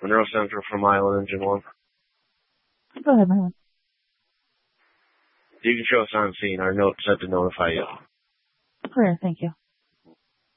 Monroe Central from Island Engine 1. Go ahead, Marlon. You can show us on scene. Our note said to notify you. Clear, thank you.